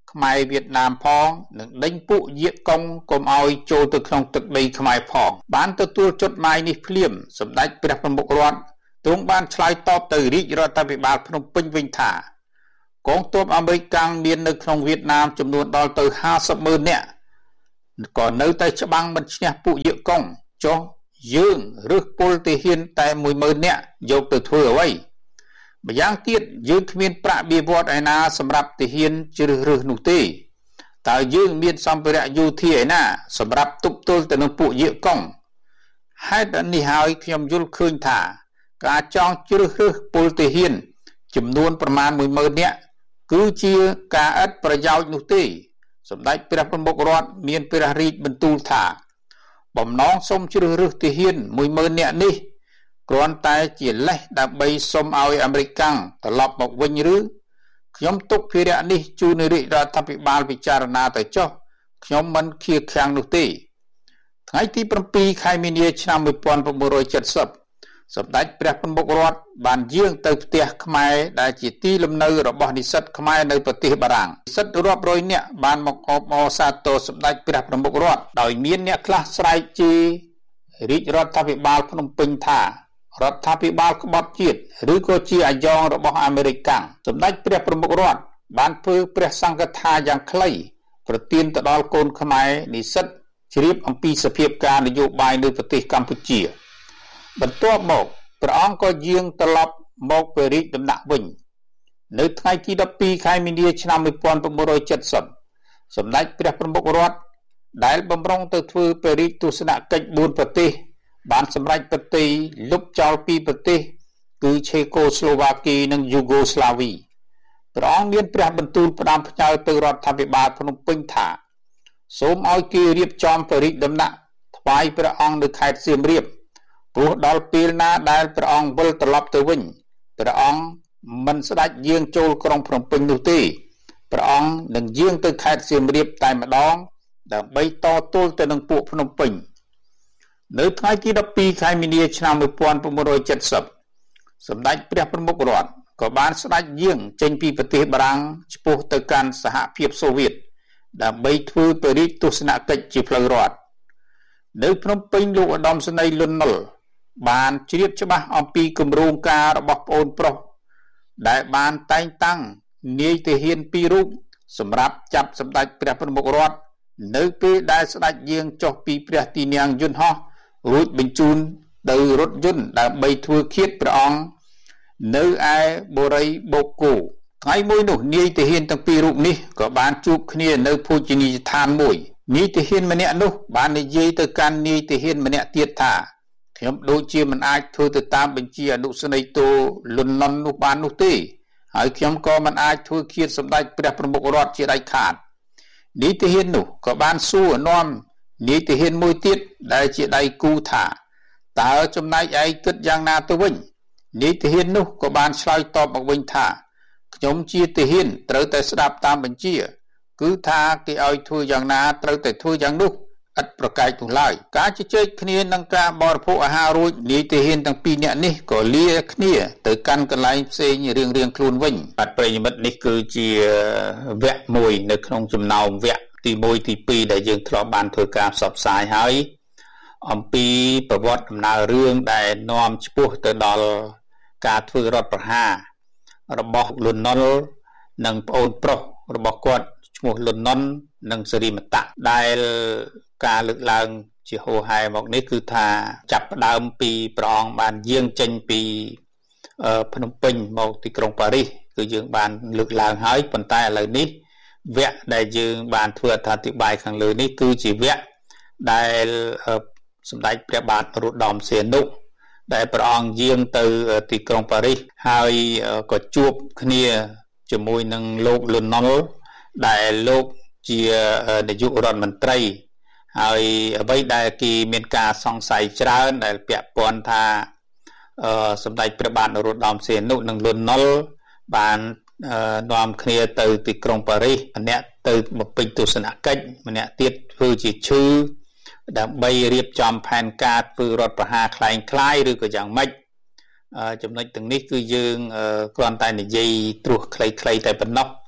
ខ្មែរវៀតណាមផងនិងដេញពួកយាកកុងកុំឲ្យចូលទៅក្នុងទឹកដីខ្មែរផងបានទទួលចុតម៉ាយនេះភ្លាមសម្ដេចព្រះប្រមុខរដ្ឋទ្រង់បានឆ្លើយតបទៅរាជរដ្ឋាភិបាលភ្នំពេញវិញថាកងទ័ពអាមេរិកកាំងមាននៅក្នុងវៀតណាមចំនួនដល់ទៅห้าสิบម៉ឺននាក់ក៏នៅតែច្បាំងមិនឈ្នះពួកយាកកុងចុះយើងរើសពលទាហានតែមួយម៉ឺននាក់យកទៅធ្វើអ្វីម្យ៉ាងទៀតយើងគ្មានប្រាក់បៀវត្សឯណាសម្រាប់ទាហានជ្រើសរើសនោះទេតើយើងមានសម្ភារៈយោធាឯណាសម្រាប់ទប់ទល់ទៅនឹងពួកយាកកុងហេតុនេះហើយខ្ញុំយល់ឃើញថាការចង់ជ្រើសរើសពលទាហានចំនួនប្រមាណមួយម៉ឺននាក់គឺជាការឥតប្រយោជន៍នោះទេសម្ដេចព្រះប្រមុខរដ្ឋមានព្រះរាជបន្ទូលថាបំណងសូមជ្រើសរើសទាហានមួយម៉ឺននាក់នេះគ្រាន់តែជាលេសដើម្បីសុំឲ្យអាមេរិកកាំងត្រឡប់មកវិញឬខ្ញុំទុកភារៈនេះជូនរាជរដ្ឋាភិបាលពិចារណាទៅចុះខ្ញុំមិនខៀខាំងនោះទេថ្ងៃទីប្រាំពីរខែមីនាឆ្នាំmột nghìn chín trăm七mươiសម្ដេចព្រះប្រមុខរដ្ឋបានយាងទៅផ្ទះខ្មែរដែលជាទីលំនៅរបស់និស្សិតខ្មែរនៅប្រទេសបារាំងនិស្សិតរាប់រយនាក់បានមកអបអរសាទរសម្ដេចព្រះប្រមុខរដ្ឋដោយមានអ្នកខ្លះស្រែកជារាជរដ្ឋាភិបាលភ្នំពេញថារដ្ឋាភិបាលក្បត់ជាតិឬក៏ជាអាយ៉ងរបស់អាមេរិកកាំងសម្ដេចព្រះប្រមុខរដ្ឋបានធ្វើព្រះសង្ឃថាយ៉ាងខ្លីប្រទានទៅដល់កូនខ្មែរនិស្សិតជ្រាបអំពីសភាពការនយោបាយនៅប្រទេសកម្ពុជាបន្ទាប់មកព្រះអង្គក៏យាងត្រឡប់មកព្រះរាជដំណាក់វិញនៅថ្ងៃទីដប់ពីរខែមីនាឆ្នាំmột nghìn chín trăm七mươiសម្ដេចព្រះប្រមុខរដ្ឋដែលបំរុងទៅធ្វើព្រះរាជទស្សនកិច្ចbốnប្រទេសបានសម្រេចប្រតិលុបចោលពីរប្រទេសគឺឆេកូស្លូវ៉ាគីនិងយូហ្គោស្លាវីព្រះអង្គមានព្រះបន្ទូលផ្ដាំផ្ញើទៅរដ្ឋាភិបាលភ្នំពេញថាសូមឲ្យគេរៀបចំព្រះរាជដំណាក់ថ្វាយព្រះអង្គនៅខេត្តសៀមរាបព្រោះដល់ពេលណាដែលព្រះអង្គវិលត្រឡប់ទៅវិញព្រះអង្គមិនស្ដេចយាងចូលក្រុងភ្នំពេញនោះទេព្រះអង្គនឹងយាងទៅខេត្តសៀមរាបតែម្ដងដើម្បីតទល់ទៅនឹងពួកភ្នំពេញនៅថ្ងៃទីដប់ពីរខែមីនាឆ្នាំmột nghìn chín trăm七mươiសម្ដេចព្រះប្រមុខរដ្ឋក៏បានស្ដេចយាងចេញពីប្រទេសបារាំងឆ្ពោះទៅកាន់សហភាពសូវៀតដើម្បីធ្វើព្រះរាជទស្សនកិច្ចជាផ្លូវរដ្ឋនៅភ្នំពេញលោកឧត្តមសេនីយ៍លន់នល់បានជ្រាបច្បាស់អំពីគម្រោងការរបស់ប្អូនប្រុសដែលបានតែងតាំងនាយទាហានពីររូបសម្រាប់ចាប់សម្ដេចព្រះប្រមុខរដ្ឋនៅពេលដែលស្ដេចយាងចុះពីព្រះទីនាំងយន្តហោះរួចបញ្ជូនទៅរថយន្តដើម្បីធ្វើឃាតព្រះអង្គនៅឯបូរីបូកូថ្ងៃមួយនោះនាយទាហានទាំងពីររូបនេះក៏បានជួបគ្នានៅភោជនីយដ្ឋានមួយនាយទាហានម្នាក់នោះបាននិយាយទៅកាន់នាយទាហានម្នាក់ទៀតថាខ្ញុំដូចជាមិនអាចធ្វើទៅតាមបញ្ជាអនុសេនីយ៍តូលន់ណុននោះបាននោះទេហើយខ្ញុំក៏មិនអាចធ្វើឃាតសម្ដេចព្រះប្រមុខរដ្ឋជាដាច់ខាតនាយទាហាននោះក៏បានសួរនាំនាយទាហានមួយទៀតដែលជាដៃគូថាតើចំណែកឯងគិតយ៉ាងណាទៅវិញនាយទាហាននោះក៏បានឆ្លើយតបមកវិញថាខ្ញុំជាទាហានត្រូវតែស្ដាប់តាមបញ្ជាគឺថាគេឲ្យធ្វើយ៉ាងណាត្រូវតែធ្វើយ៉ាងនោះឥតប្រកែកនោះឡើយការជជែកគ្នានឹងការបរិភោគអាហាររួចនាយទាហានទាំងពីរនាក់នេះក៏លាគ្នាទៅកាន់កន្លែងផ្សេងរៀងរៀងខ្លួនវិញបាទប្រិយមិត្តនេះគឺជាវគ្គមួយនៅក្នុងចំណោមវគ្គទីមួយទីពីរដែលយើងធ្លាប់បានធ្វើការផ្សព្វផ្សាយហើយអំពីប្រវត្តិដំណើររឿងដែលនាំឆ្ពោះទៅដល់ការធ្វើរដ្ឋប្រហាររបស់លន់ណុលនិងប្អូនប្រុសរបស់គាត់ឈ្មោះលន់ណុននិងសេរីមតៈដែលការលើកឡើងជាហូរហែមកនេះគឺថាចាប់ផ្ដើមពីព្រះអង្គបានយាងចេញពីភ្នំពេញមកទីក្រុងប៉ារីសគឺយើងបានលើកឡើងហើយប៉ុន្តែឥឡូវនេះវគ្គដែលយើងបានធ្វើអត្ថាធិប្បាយខាងលើនេះគឺជាវគ្គដែលសម្ដេចព្រះបាទនរោត្តមសីហនុដែលព្រះអង្គយាងទៅទីក្រុងប៉ារីសហើយក៏ជួបគ្នាជាមួយនឹងលោកលន់ណុលដែលលោកជានាយករដ្ឋមន្ត្រីហើយអ្វីដែលគេមានការសង្ស័យច្រើនដែលពាក់ព័ន្ធថាសម្ដេចព្រះបាទនរោត្តមសីហនុនិងលន់ណុលបាននាំគ្នាទៅទីក្រុងប៉ារីសម្នាក់ទៅបំពេញទស្សនកិច្ចម្នាក់ទៀតធ្វើជាឈឺដើម្បីរៀបចំផែនការធ្វើរដ្ឋប្រហារคล้ายคล้ายឬក៏យ៉ាងម៉េចចំណុចទាំងនេះគឺយើងគ្រាន់តែនិយាយត្រួសខ្លីៗតែប៉ុណ្ណោះ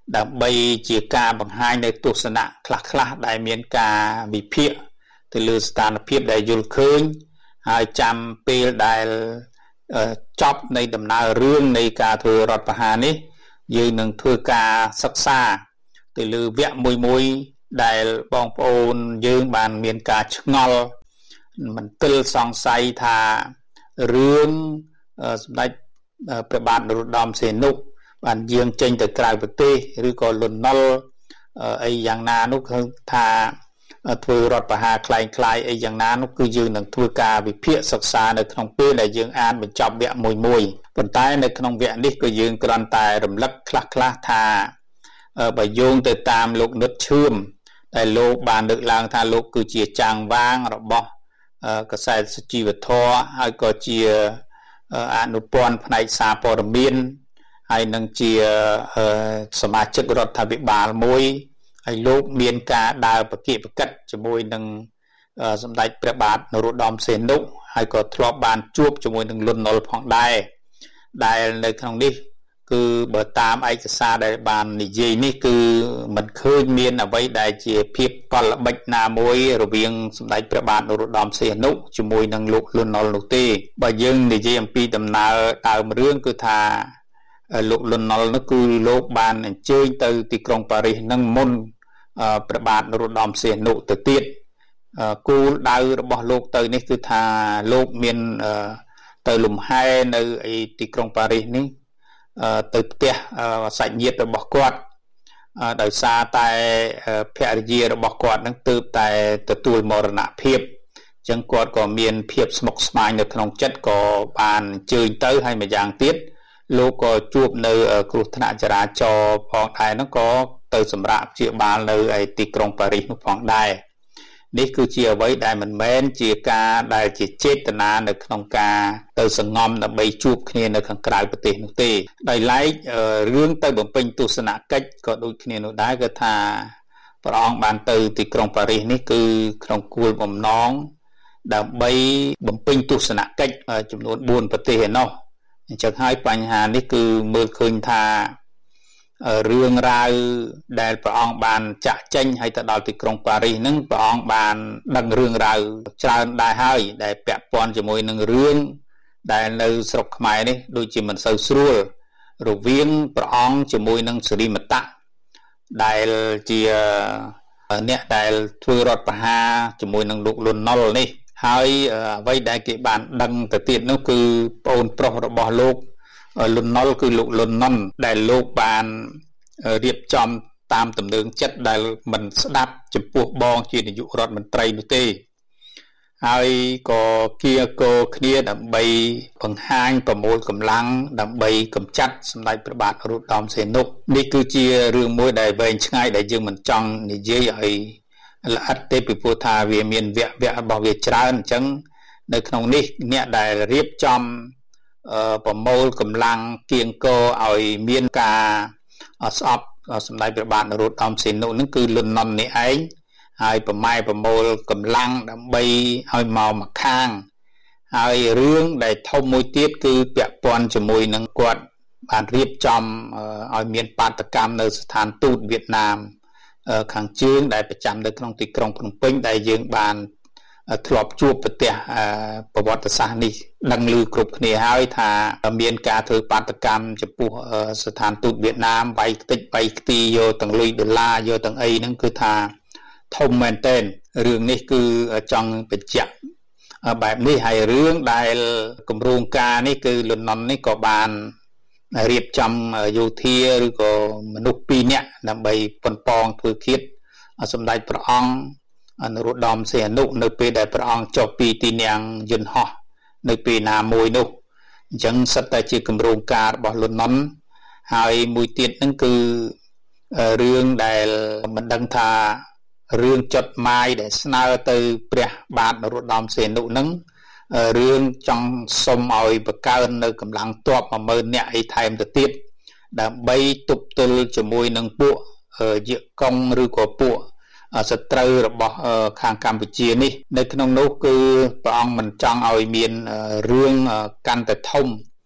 ដើម្បីជាការបង្ហាញនៅទស្សនៈខ្លះៗដែលមានការវិភាគទៅលើស្ថានភាពដែលយល់ឃើញហើយចាំពេលដែលចប់នៃដំណើររឿងនៃការធ្វើរដ្ឋប្រហារនេះយើងនឹងធ្វើការសិក្សាទៅលើវគ្គមួយៗដែលបងប្អូនយើងបានមានការឆ្ងល់មិនទិលសង្ស័យថារឿងសម្ដេចព្រះបាទនរោត្តមសីហនុបានយាងចេញទៅក្រៅប្រទេសឬក៏លន់នល់អីយ៉ាងណានោះគឺថាធ្វើរដ្ឋប្រហារคล้ายៗអីយ៉ាងណានោះគឺយើងនឹងធ្វើការវិភាគសិក្សានៅក្នុងពេលដែលយើងអានបញ្ចប់វគ្គមួយមួយប៉ុន្តែនៅក្នុងវគ្គនេះគឺយើងគ្រាន់តែរំលឹកខ្លះៗថាបើយោងទៅតាមលោកនិតឈឿមដែលលោកបានលើកឡើងថាលោកគឺជាចាងវាងរបស់កសែតសុជីវធម៌ហើយក៏ជាអនុព័ន្ធផ្នែកសារព័ត៌មានហើយនឹងជាសមាជិករដ្ឋាភិបាលមួយហើយលោកមានការដើរប្រគិប្រកិតជាមួយនឹងសម្ដេចព្រះបាទនរោត្តមសីហនុហើយក៏ធ្លាប់បានជួបជាមួយនឹងលន់នល់ផងដែរដែលនៅក្នុងនេះគឺបើតាមឯកសារដែលបាននិយាយនេះគឺមិនឃើញមានអ្វីដែលជាភាពកលល្បិចណាមួយរវាងសម្ដេចព្រះបាទនរោត្តមសីហនុជាមួយនឹងលោកលន់នល់នោះទេបើយើងនិយាយអំពីដំណើរដើមរឿងគឺថាលោកលន់នល់នោះគឺលោកបានអញ្ជើញទៅទីក្រុងប៉ារីសនឹងមុនព្រះបាទនរោត្តមសីហនុទៅទៀតគោលដៅរបស់លោកទៅនេះគឺថាលោកមានទៅលំហែនៅឯទីក្រុងប៉ារីសនេះទៅផ្ទះសាច់ញាតិរបស់គាត់ដោយសារតែភរិយារបស់គាត់នឹងទើបតែទទួលមរណភាពអញ្ចឹងគាត់ក៏មានភាពស្មុគស្មាញនៅក្នុងចិត្តក៏បានអញ្ជើញទៅហើយម្យ៉ាងទៀតលោកក៏ជួបនៅគ្រោះថ្នាក់ចរាចរណ៍ផងដែរនោះក៏ទៅសម្រាប់ព្យាបាលនៅឯទីក្រុងប៉ារីសនោះផងដែរនេះគឺជាអ្វីដែលមិនមែនជាការដែលជាចេតនានៅក្នុងការទៅសង្ងំដើម្បីជួបគ្នានៅខាងក្រៅប្រទេសនោះទេដោយឡែករឿងទៅបំពេញទស្សនកិច្ចក៏ដូចគ្នានោះដែរគឺថាព្រះអង្គបានទៅទីក្រុងប៉ារីសនេះគឺក្នុងគោលបំណងដើម្បីបំពេញទស្សនកិច្ចចំនួនបួនប្រទេសឯណោះអញ្ចឹងហើយបញ្ហានេះគឺមើលឃើញថារឿងរ៉ាវដែលព្រះអង្គបានចាក់ចេញឲ្យទៅដល់ទីក្រុងប៉ារីសហ្នឹងព្រះអង្គបានដឹងរឿងរ៉ាវច្រើនដែរហើយដែលពាក់ព័ន្ធជាមួយនឹងរឿងដែលនៅស្រុកខ្មែរនេះដូចជាមិនសូវស្រួលរវាងព្រះអង្គជាមួយនឹងសិរិមតៈដែលជាអ្នកដែលធ្វើរដ្ឋប្រហារជាមួយនឹងលោកលន់នល់នេះហើយអ្វីដែលគេបានដឹងទៅទៀតនោះគឺប្អូនប្រុសរបស់លោកលន់នល់គឺលោកលន់នន់ដែលលោកបានរៀបចំតាមទំនើងចិត្តដែលមិនស្ដាប់ចំពោះបងជានាយករដ្ឋមន្ត្រីនោះទេហើយក៏គៀកោគ្នាដើម្បីបង្ហាញប្រមូលកម្លាំងដើម្បីកម្ចាត់សម្ដេចព្រះបាទនរោត្តមសីហនុនេះគឺជារឿងមួយដែលវែងឆ្ងាយដែលយើងមិនចង់និយាយឲ្យល្អិតទេពីព្រោះថាវាមានវគ្គវគ្គរបស់វាច្រើនអញ្ចឹងនៅក្នុងនេះអ្នកដែលរៀបចំប្រមូលកម្លាំងគៀងគរឲ្យមានការស្អប់សម្ដេចព្រះបាទនរោត្តមសីហនុនឹងគឺលន់នល់នេះឯងហើយប្រម៉ែប្រមូលកម្លាំងដើម្បីឲ្យមកមកខាងហើយរឿងដែលធំមួយទៀតគឺពាក់ព័ន្ធជាមួយនឹងគាត់បានរៀបចំឲ្យមានបាតកម្មនៅស្ថានទូតវៀតណាមខាងជើងដែលប្រចាំនៅក្នុងទីក្រុងភ្នំពេញដែលយើងបានធ្លាប់ជួបប្រទេសប្រវត្តិសាស្ត្រនេះដឹងឮគ្រប់គ្នាហើយថាមានការធ្វើបាតកម្មចំពោះស្ថានទូតវៀតណាមវាយខ្ទេចវាយខ្ទីយកទាំងលុយដុល្លារយកទាំងអីហ្នឹងគឺថាធំមែនទែនរឿងនេះគឺចង់បញ្ជាក់បែបនេះហើយរឿងដែលគម្រោងការនេះគឺលន់នល់នេះក៏បានរៀបចំយោធាឬក៏មនុស្សពីរនាក់ដើម្បីប៉ុនប៉ងធ្វើឃាតសម្ដេចព្រះអង្គនរោត្តមសីហនុនៅពេលដែលព្រះអង្គចុះពីទីនាំងយន្តហោះនៅពេលណាមួយនោះអញ្ចឹងសិតតែជាគម្រោងការរបស់លន់នល់ហើយមួយទៀតហ្នឹងគឺរឿងដែលមិនដឹងថារឿងចុតម៉ាយដែលស្នើទៅព្រះបាទនរោត្តមសីហនុហ្នឹងរឿងចង់សុំឲ្យបង្កើននៅកម្លាំងទ័ព មួយម៉ឺន នាក់អីថែមទៅទៀតដើម្បីទប់ទល់ជាមួយនឹងពួកយៈកុងឬក៏ពួកសត្រូវរបស់ខាងកម្ពុជានេះនៅក្នុងនោះគឺព្រះអង្គមិនចង់ឲ្យមានរឿងកាន់តែធំ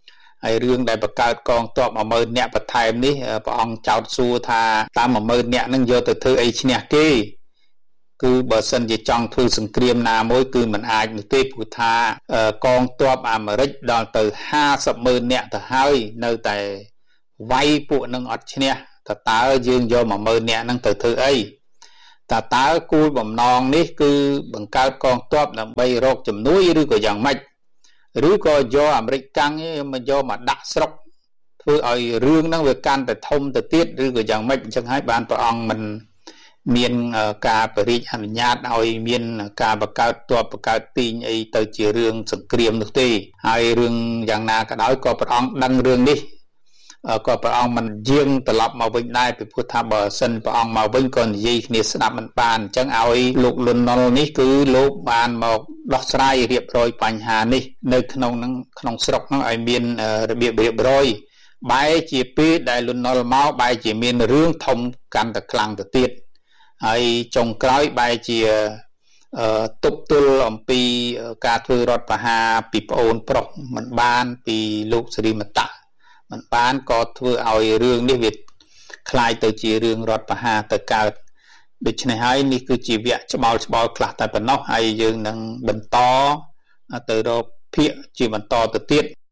ហើយរឿងដែលបង្កើតកងទ័ព một nghìn នាក់បន្ថែមនេះព្រះអង្គចោទសួរថាតាម một nghìn នាក់ហ្នឹងយកទៅធ្វើអីឈ្នះគេគឺបើសិនជាចង់ធ្វើសង្គ្រាមណាមួយគឺមិនអាចនោះទេព្រោះថាកងទ័ពអាមេរិកដល់ទៅ ห้าสิบ ម៉ឺននាក់ទៅហើយនៅតែវាយពួកនឹងអត់ឈ្នះតើតើយើងយក một nghìn នាក់ហ្នឹងទៅធ្វើអីតើតើគោលបំណងនេះគឺបង្កើតកងទ័ពដើម្បីរកជំនួយឬក៏យ៉ាងម៉េចឬក៏យកអាមេរិកកាំងមកយកមកដាក់ស្រុកធ្វើឲ្យរឿងហ្នឹងវាកាន់តែធំទៅទៀតឬក៏យ៉ាងម៉េចអញ្ចឹងហើយបានព្រះអង្គមិនមានការបរិយាអនុញ្ញាតឲ្យមានការបង្កើតទ័ពបង្កើតទីងអីទៅជារឿងសង្គ្រាមនោះទេហើយរឿងយ៉ាងណាក៏ដោយក៏ព្រះអង្គដឹងរឿងនេះក៏ព្រះអង្គមិនយាងត្រឡប់មកវិញដែរពីព្រោះថាបើសិនព្រះអង្គមកវិញក៏និយាយគ្នាស្ដាប់មិនបានអញ្ចឹងឲ្យលោកលន់ណុលនេះគឺលោកបានមកដោះស្រាយរៀបរយបញ្ហានេះនៅក្នុងនឹងក្នុងស្រុកហ្នឹងឲ្យមានរបៀបរៀបរយបែរជាពេលដែលលន់ណុលមកបែរជាមានរឿងធំកាន់តែខ្លាំងទៅទៀតហើយចុងក្រោយបែរជាទប់ទល់អំពីការធ្វើរដ្ឋប្រហារពីប្អូនប្រុសមិនបានពីលោកសិរីមតៈមិនបានក៏ធ្វើឲ្យរឿងនេះវាคล้ายទៅជារឿងរដ្ឋប្រហារទៅកើតដូច្នេះហើយនេះគឺជាវគ្គច្បល់ច្បល់ខ្លះតែប៉ុណ្ណោះហើយយើងនឹងបន្តទៅរកភាគជាបន្តទៅទៀត